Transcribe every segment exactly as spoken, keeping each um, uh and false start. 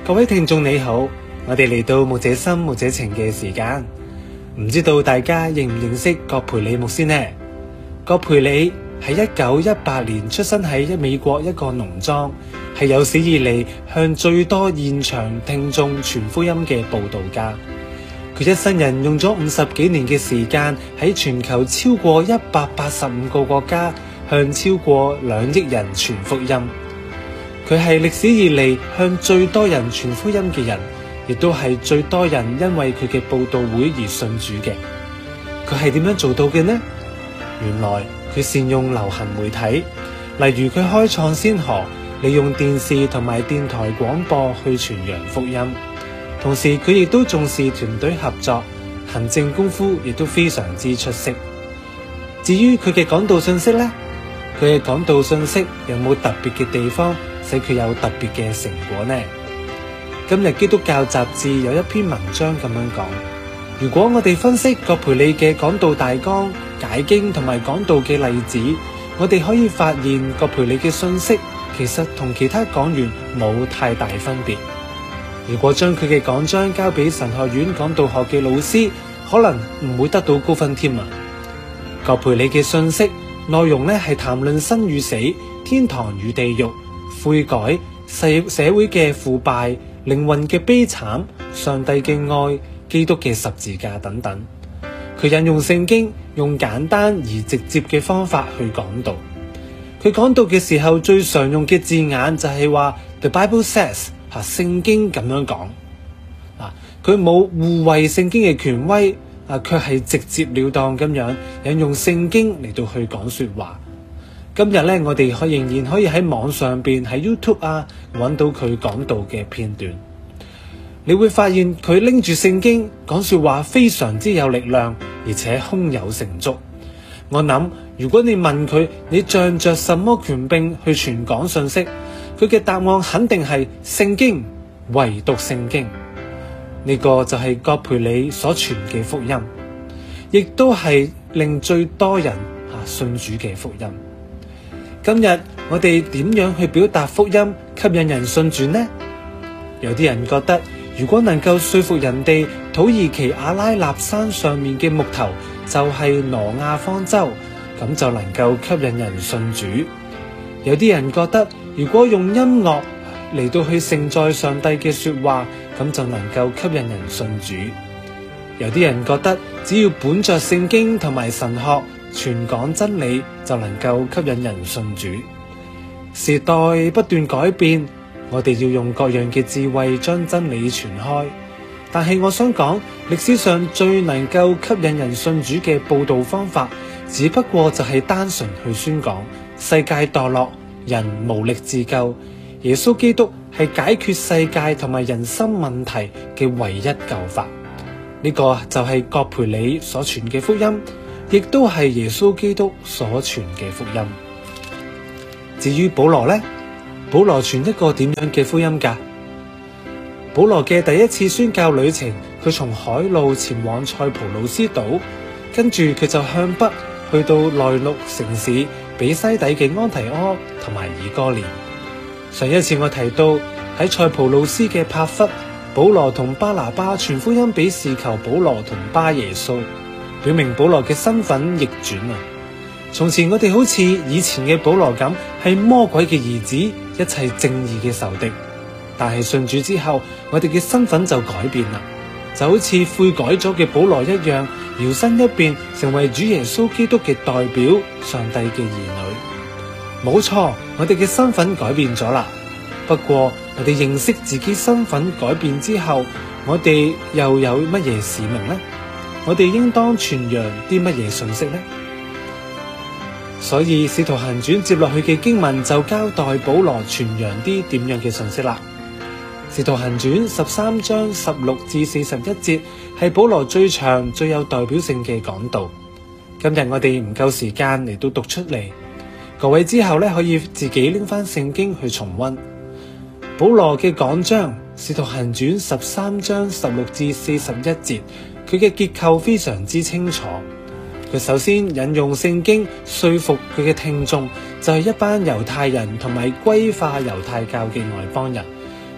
各位聽眾你好，我哋嚟到牧者心牧者情嘅時間，唔知道大家認唔認識葛培理牧師呢？葛培理喺一九一八年出生喺美國一個農莊，係有史以嚟向最多現場聽眾傳福音嘅佈道家。佢一生人用咗五十幾年嘅時間，喺全球超過一百八十五個國家向超過兩億人傳福音。佢係歷史以嚟向最多人傳福音嘅人，亦都係最多人因為佢嘅佈道會而信主嘅。佢係點樣做到嘅呢？原來佢善用流行媒體，例如佢開創先河，利用電視同埋電台廣播去傳揚福音。同時佢亦都重視團隊合作，行政功夫亦都非常之出色。至於佢嘅講道信息呢？佢嘅講道信息有冇特別嘅地方使佢有特別嘅成果呢？今日基督教雜誌有一篇文章咁樣講，如果我哋分析葛培理嘅講道大綱、解經同埋講道嘅例子，我哋可以發現葛培理嘅信息其實同其他講員冇太大分別。如果將佢嘅講章交俾神學院講道學嘅老師，可能唔會得到高分添啊！葛培理嘅信息內容咧係談論生與死、天堂與地獄、悔改、社社會嘅腐敗、靈魂嘅悲慘、上帝嘅愛、基督嘅十字架等等。佢引用聖經，用簡單而直接嘅方法去講道。佢講道嘅時候最常用嘅字眼就係話 The Bible says， 吓聖經咁樣講。啊，佢冇護衛聖經嘅權威。啊，卻係直接了當咁樣引用聖經嚟到去講說話。今日咧，我哋可仍然可以喺網上邊喺 YouTube 啊揾到佢講道嘅片段。你會發現佢拎住聖經講說話非常之有力量，而且胸有成竹。我諗，如果你問佢，你仗着什麼權柄去傳講信息，佢嘅答案肯定係聖經，唯獨聖經。呢個就係葛培理所傳嘅福音，亦都係令最多人啊信主嘅福音。今日我哋點樣去表達福音，吸引人信主呢？有啲人覺得，如果能夠說服人哋土耳其阿拉納山上面嘅木頭就係挪亞方舟，咁就能夠吸引人信主。有啲人覺得，如果用音樂嚟到去承載上帝嘅說話，咁就能夠吸引人信主。有啲人覺得，只要本着聖經同埋神學傳講真理，就能夠吸引人信主。時代不斷改變，我哋要用各樣嘅智慧將真理傳開。但係我想講，歷史上最能夠吸引人信主嘅佈道方法，只不過就係單純去宣講世界墮落，人無力自救，耶穌基督係解決世界同埋人生問題嘅唯一救法。呢個就係葛培理所傳嘅福音，亦都係耶穌基督所傳嘅福音。至於保羅呢？保羅傳一個點樣嘅福音㗎？保羅嘅第一次宣教旅程，佢從海路前往塞浦路斯島，跟住佢就向北去到內陸城市比西底嘅安提阿同埋以哥念。上一次我提到喺塞浦路斯嘅帕弗，保羅同巴拿巴傳福音俾事求保羅同巴耶穌，表明保羅嘅身份逆轉啊！從前我哋好似以前嘅保羅咁，係魔鬼嘅兒子，一切正義嘅仇敵。但係信主之後，我哋嘅身份就改變啦，就好似悔改咗嘅保羅一樣，搖身一變成為主耶穌基督嘅代表，上帝嘅兒女。冇錯，我哋嘅身份改變咗啦。不過我哋認識自己身份改變之後，我哋又有乜嘢使命呢？我哋應當傳揚啲乜嘢信息呢？所以使徒行傳接落去嘅經文就交代保羅傳揚啲點樣嘅信息啦。使徒行傳十三章十六至四十一節係保羅最長最有代表性嘅講道。今日我哋唔夠時間嚟到讀出嚟。各位之後咧可以自己拎翻聖經去重溫保羅嘅講章，《使徒行傳》十三章十六至四十一節，佢嘅結構非常之清楚。佢首先引用聖經說服佢嘅聽眾，就係一班猶太人同埋歸化猶太教嘅外邦人，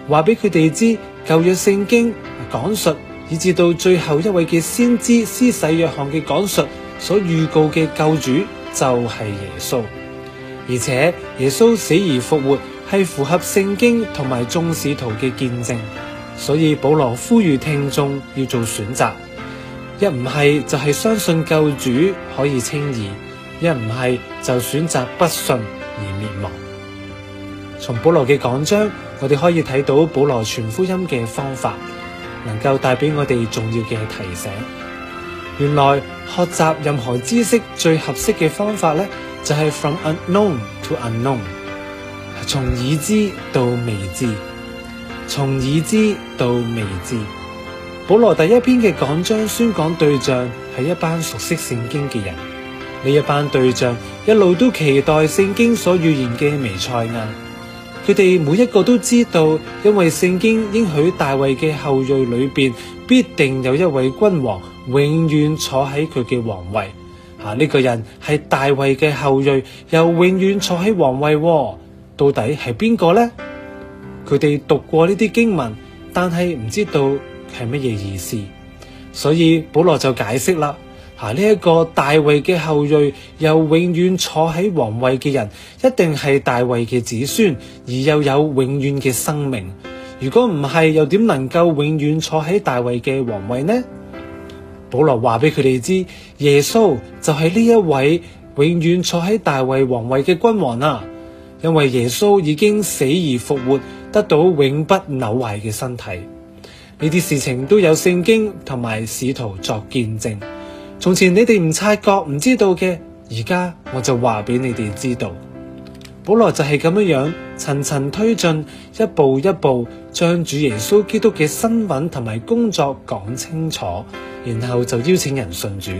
話俾佢哋知舊約聖經講述，以至到最後一位嘅先知施洗約翰嘅講述所預告嘅救主就係耶穌，而且耶穌死而復活係符合聖經同埋眾使徒嘅見證，所以保羅呼籲聽眾要做選擇，一唔係就係相信救主可以稱義，一唔係就選擇不信而滅亡。從保羅嘅講章，我哋可以睇到保羅傳福音嘅方法，能夠帶俾我哋重要嘅提醒。原來學習任何知識最合適嘅方法咧，就係 from unknown to unknown， 從已知到未知，從已知到未知。保羅第一篇嘅講章宣講對象係一班熟悉聖經嘅人，呢一班對象一路都期待聖經所預言嘅彌賽亞。佢哋每一個都知道，因為聖經應許大衛嘅後裔裏邊必定有一位君王永遠坐喺佢嘅皇位。啊，呢個人係大衛嘅後裔，又永遠坐喺皇位，到底係邊個呢？佢哋讀過呢啲經文，但係唔知道係乜嘢意思，所以保羅就解釋啦。啊，呢一個大衛嘅後裔又永遠坐喺皇位嘅人，一定係大衛嘅子孫，而又有永遠嘅生命。如果唔係，又點能夠永遠坐喺大衛嘅皇位呢？保羅話俾佢哋知，耶穌就係呢一位永遠坐喺大衛皇位嘅君王啊！因為耶穌已經死而復活，得到永不朽壞嘅身體。呢啲事情都有聖經同埋使徒作見證。從前你哋唔察覺唔知道嘅，而家我就話俾你哋知道。保羅就係咁樣樣層層推進，一步一步將主耶穌基督嘅身份同埋工作講清楚，然後就邀請人信主。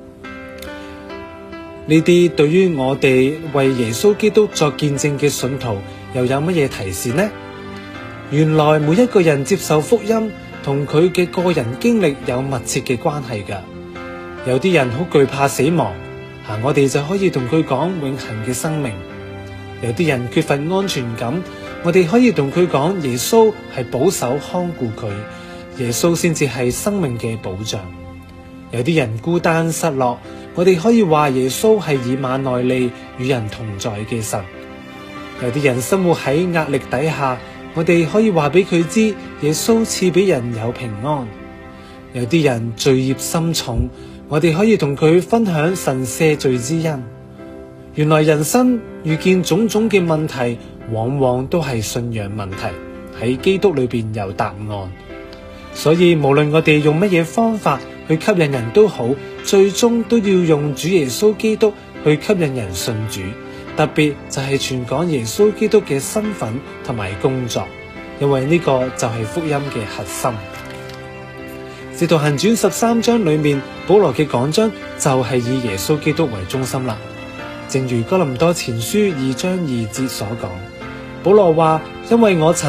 呢啲對於我哋為耶穌基督作見證嘅信徒又有乜嘢提示呢？原來每一個人接受福音同佢嘅個人經歷有密切嘅關係㗎。有啲人好懼怕死亡，啊，我哋就可以同佢講永恆嘅生命。有啲人缺乏安全感，我哋可以同佢講耶穌係保守看顧佢，耶穌先至係生命嘅保障。有啲人孤單失落，我哋可以話耶穌係以馬內利與人同在嘅神。有啲人生活喺壓力底下，我哋可以話俾佢知耶穌賜俾人有平安。有啲人罪孽深重，我哋可以同佢分享神赦罪之恩。原來人生遇見種種嘅問題，往往都係信仰問題，喺基督裏邊有答案。所以無論我哋用乜嘢方法去吸引人都好，最終都要用主耶穌基督去吸引人信主。特別就係傳講耶穌基督嘅身份同埋工作，因為呢個就係福音嘅核心。使徒行傳十三章裏面，保羅嘅講章就係以耶穌基督為中心啦。正如哥林多前書二章二節所講，保羅話：因為我曾